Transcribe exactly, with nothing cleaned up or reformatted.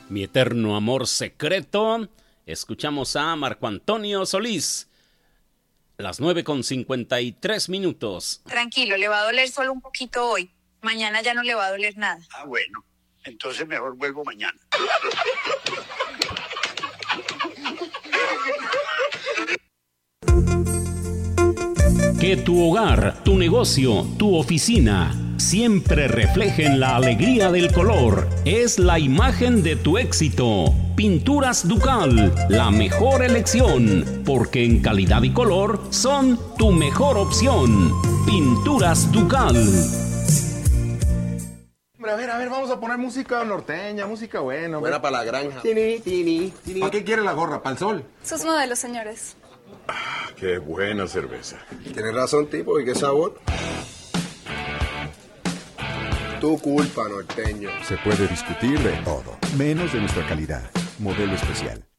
Mi eterno amor secreto. Escuchamos a Marco Antonio Solís. Las nueve con cincuenta y tres minutos. Tranquilo, le va a doler solo un poquito hoy. Mañana ya no le va a doler nada. Ah, bueno. Entonces mejor vuelvo mañana. Que tu hogar, tu negocio, tu oficina siempre reflejen la alegría del color. Es la imagen de tu éxito. Pinturas Ducal, la mejor elección, porque en calidad y color son tu mejor opción. Pinturas Ducal. A ver, a ver, vamos a poner música norteña, música buena. Buena para la granja. Tini, tini, tini. ¿Para qué quiere la gorra? ¿Para el sol? Sus modelos, señores. Ah, qué buena cerveza. Tienes razón, tipo. ¿Y qué sabor? Tu culpa, norteño. Se puede discutir de todo, menos de nuestra calidad. Modelo especial.